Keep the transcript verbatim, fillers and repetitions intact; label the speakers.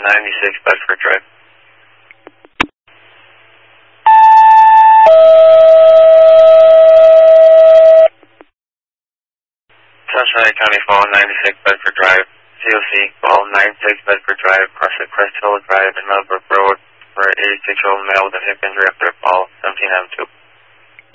Speaker 1: ninety-six Bedford Drive. Sunshine County Phone, ninety-six Bedford Drive. C O C, call ninety-six Bedford Drive, cross at Crest Hill Drive in Millbrook Road for an eighty-six-year-old male with a hip injury after a fall, seventeen M two.